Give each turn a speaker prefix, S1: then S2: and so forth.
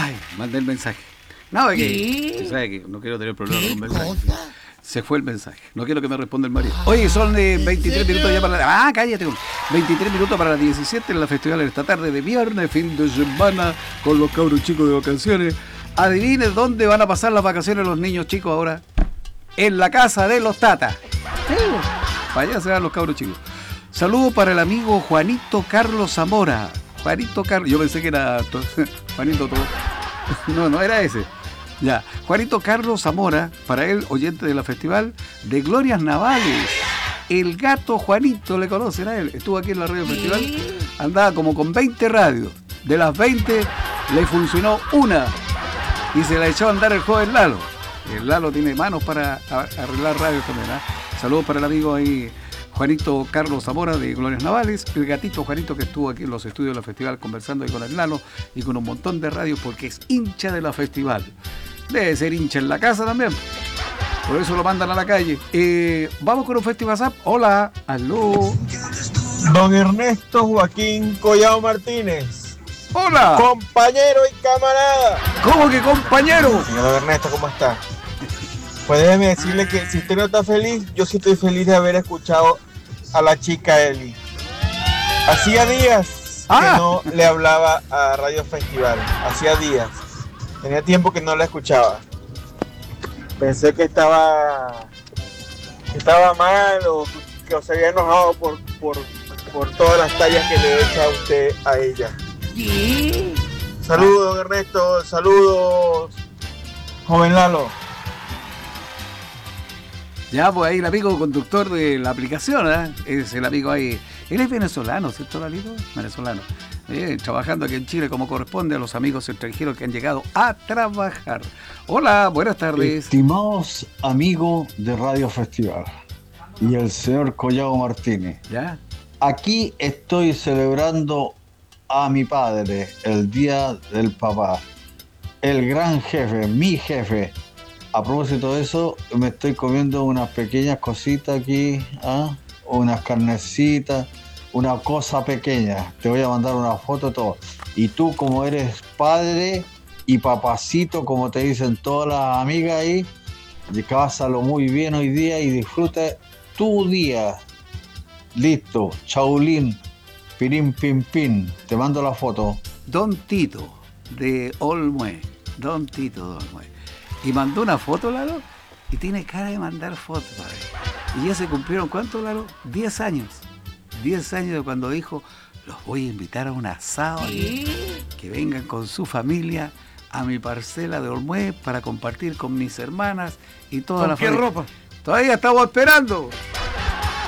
S1: Ay, mandé el mensaje. No, es que, ¿sabe que no quiero tener problemas con un mensaje? Se fue el mensaje. No quiero que me responda el marido. Oye, son 23 minutos ya para la... Ah, cállate. 23 minutos para las 17 en la festival esta tarde de viernes, fin de semana, con los cabros chicos de vacaciones. Adivinen dónde van a pasar las vacaciones los niños chicos ahora. En la casa de los tatas. Para allá se van los cabros chicos. Saludos para el amigo Juanito Carlos Zamora. Juanito Carlos... Yo pensé que era... Juanito todo. No era ese. Ya, Juanito Carlos Zamora, para él, oyente de la festival de Glorias Navales. El gato Juanito, le conocen a él. Estuvo aquí en la radio festival, andaba como con 20 radios. De las 20 le funcionó una y se la echó a andar el joven Lalo. El Lalo tiene manos para arreglar radios también, ¿eh? Saludos para el amigo ahí, Juanito Carlos Zamora de Glorias Navales, el gatito Juanito que estuvo aquí en los estudios de la festival conversando ahí con el Lalo y con un montón de radios porque es hincha de la festival. Debe ser hincha en la casa también. Por eso lo mandan a la calle. Vamos con un Festival Zap. Hola, aló.
S2: Don Ernesto Joaquín Collado Martínez.
S1: Hola.
S2: Compañero y camarada.
S1: ¿Cómo que compañero?
S2: Señor Ernesto, ¿cómo está? Pues déjeme decirle que si usted no está feliz, yo sí estoy feliz de haber escuchado a la chica Eli. Hacía días que no le hablaba a Radio Festival. Hacía días. Tenía tiempo que no la escuchaba. Pensé que estaba mal o que se había enojado por todas las tallas que le echa usted a ella.
S1: ¿Sí?
S2: Saludos, Ernesto. Saludos, joven Lalo.
S1: Ya, pues ahí el amigo conductor de la aplicación, ¿eh? Es el amigo ahí. Él es venezolano, ¿cierto, Lalito? Venezolano. Trabajando aquí en Chile como corresponde a los amigos extranjeros que han llegado a trabajar. Hola, buenas tardes.
S3: Estimados amigos de Radio Festival y el señor Collado Martínez.
S1: ¿Ya?
S3: Aquí estoy celebrando a mi padre, el Día del Papá. El gran jefe, mi jefe. A propósito de eso, me estoy comiendo unas pequeñas cositas aquí, unas carnecitas. Una cosa pequeña, te voy a mandar una foto, todo. Y tú, como eres padre y papacito, como te dicen todas las amigas ahí, pásalo muy bien hoy día y disfruta tu día. Listo, chaulín, pirín, pin, pin. Te mando la foto.
S1: Don Tito, de Olmué. Don Tito de Olmué. Y mandó una foto, Lalo, y tiene cara de mandar fotos, padre. Y ya se cumplieron, ¿cuánto, Lalo? 10 años. 10 años de cuando dijo, los voy a invitar a un asado, que vengan con su familia a mi parcela de Olmué para compartir con mis hermanas y toda la familia.
S2: ¿Con qué ropa?
S1: Todavía estamos esperando.